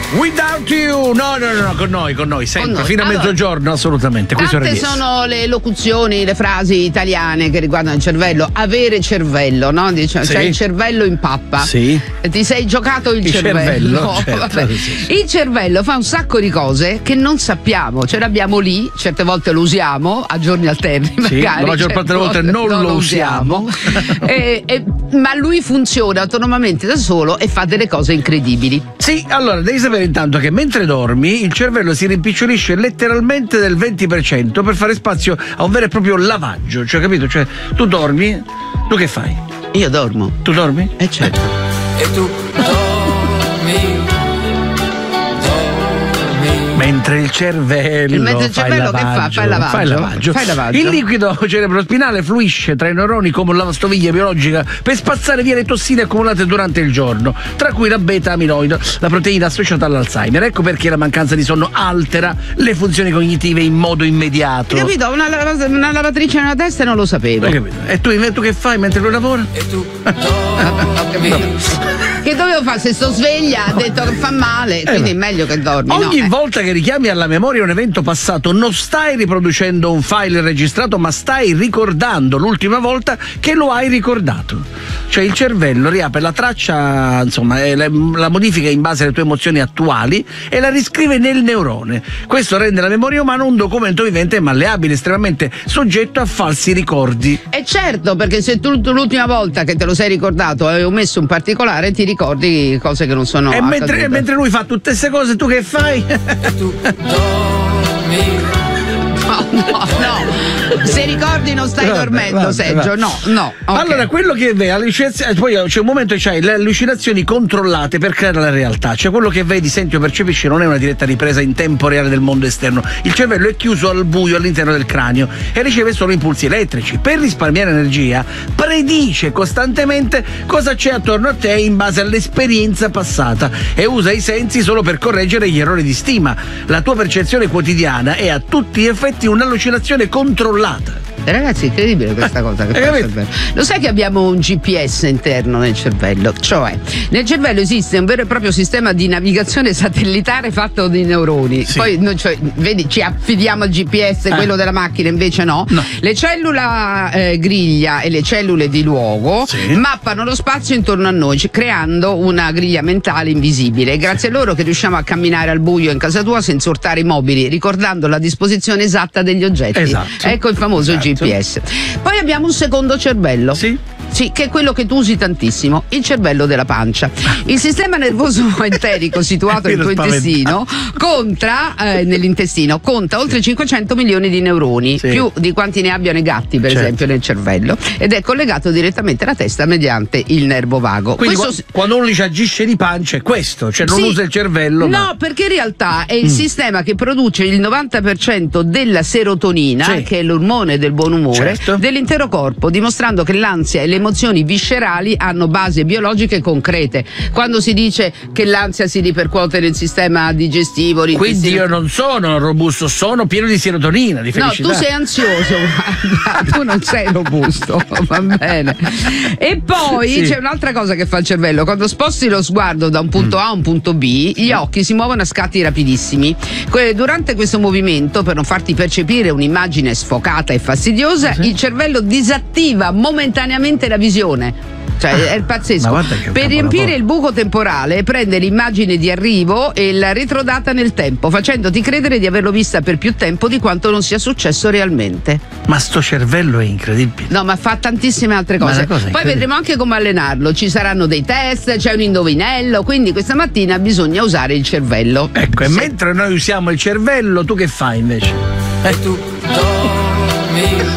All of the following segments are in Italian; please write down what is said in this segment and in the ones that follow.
Without You. No, con noi, sempre, noi. fino a mezzogiorno, assolutamente. Tante sono le locuzioni, le frasi italiane che riguardano il cervello. Avere cervello, no? Dice, sì. Cioè il cervello in pappa. Sì. Ti sei giocato il cervello. Certo, sì. Il cervello fa un sacco di cose che non sappiamo, ce l'abbiamo lì, certe volte lo usiamo a giorni alterni, magari. La maggior parte delle volte non lo usiamo. Ma lui funziona autonomamente da solo e fa delle cose incredibili. Sì, allora devi sapere intanto che mentre dormi il cervello si rimpicciolisce letteralmente del 20% per fare spazio a un vero e proprio lavaggio, cioè capito? Cioè tu dormi, tu che fai? Io dormo. Tu dormi? Certo. E tu dormi. Mentre il cervello che fa? Fa il lavaggio. Il liquido cerebrospinale fluisce tra i neuroni come una lavastoviglie biologica per spazzare via le tossine accumulate durante il giorno, tra cui la beta-amiloide, la proteina associata all'Alzheimer. Ecco perché la mancanza di sonno altera le funzioni cognitive in modo immediato. Hai capito? Una lavatrice nella testa non lo sapevo. Hai capito? E tu che fai mentre lui lavora? E tu dormi. Che dovevo fare? Se sto sveglia ha detto che fa male, quindi è meglio che dormi. Ogni volta che richiami alla memoria un evento passato non stai riproducendo un file registrato, ma stai ricordando l'ultima volta che lo hai ricordato. Cioè il cervello riapre la traccia, insomma, la modifica in base alle tue emozioni attuali e la riscrive nel neurone. Questo rende la memoria umana un documento vivente e malleabile, estremamente soggetto a falsi ricordi. E certo, perché se tu l'ultima volta che te lo sei ricordato avevi omesso un particolare, ti ricordi cose che non sono e mentre lui fa tutte queste cose, tu che fai? Tu dormi. No. Se ricordi non stai dormendo, Sergio. No. Okay. Allora, quello che vedi, poi c'è un momento che c'hai le allucinazioni controllate per creare la realtà. Cioè quello che vedi, senti o percepisci non è una diretta ripresa in tempo reale del mondo esterno. Il cervello è chiuso al buio all'interno del cranio e riceve solo impulsi elettrici. Per risparmiare energia, predice costantemente cosa c'è attorno a te in base all'esperienza passata e usa i sensi solo per correggere gli errori di stima. La tua percezione quotidiana è a tutti gli effetti un'allucinazione controllata. Ragazzi, è incredibile questa cosa che fa il cervello. Lo sai che abbiamo un GPS interno nel cervello? Cioè, nel cervello esiste un vero e proprio sistema di navigazione satellitare fatto di neuroni. Sì. Poi, vedi, ci affidiamo al GPS, quello della macchina, invece no. Le cellule griglia e le cellule di luogo mappano lo spazio intorno a noi, creando una griglia mentale invisibile. È grazie a loro che riusciamo a camminare al buio in casa tua senza urtare i mobili, ricordando la disposizione esatta degli oggetti. Esatto. Ecco il famoso GPS. Poi abbiamo un secondo cervello. Sì, che è quello che tu usi tantissimo, il cervello della pancia. Il sistema nervoso enterico situato nel tuo intestino nell'intestino conta oltre 500 milioni di neuroni, più di quanti ne abbiano i gatti, per esempio, nel cervello, ed è collegato direttamente alla testa mediante il nervo vago. Quindi quando uno dice agisce di pancia è questo, cioè non usa il cervello. No, perché in realtà è il sistema che produce il 90% della serotonina, che è l'ormone del buon umore, dell'intero corpo, dimostrando che l'ansia e le emozioni viscerali hanno basi biologiche concrete. Quando si dice che l'ansia si ripercuote nel sistema digestivo, quindi io non sono robusto, sono pieno di serotonina, di felicità. No, tu sei ansioso, guarda, tu non sei robusto, va bene. E poi c'è un'altra cosa che fa il cervello: quando sposti lo sguardo da un punto A a un punto B, gli occhi si muovono a scatti rapidissimi. Durante questo movimento, per non farti percepire un'immagine sfocata e fastidiosa, il cervello disattiva momentaneamente la visione. Cioè è pazzesco. Per riempire il buco temporale prende l'immagine di arrivo e la ritrodata nel tempo, facendoti credere di averlo vista per più tempo di quanto non sia successo realmente. Ma sto cervello è incredibile. No, ma fa tantissime altre cose. Poi vedremo anche come allenarlo. Ci saranno dei test, c'è un indovinello, quindi questa mattina bisogna usare il cervello. Ecco, e mentre noi usiamo il cervello, tu che fai invece? Tu dormi.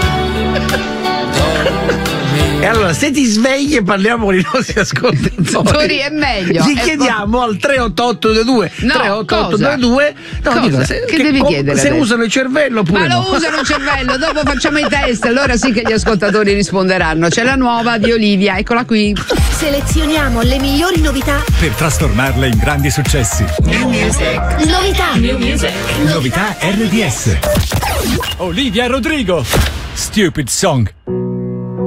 E allora, se ti svegli e parliamo con i nostri ascoltatori, è meglio. Ti chiediamo al 38822 38822 che devi chiedere se usano il cervello oppure lo usano il cervello. Dopo facciamo i test, allora sì che gli ascoltatori risponderanno. C'è la nuova di Olivia, eccola qui. Selezioniamo le migliori novità per trasformarle in grandi successi. New music. Novità. New music. Novità RDS. Olivia Rodrigo. Stupid Song.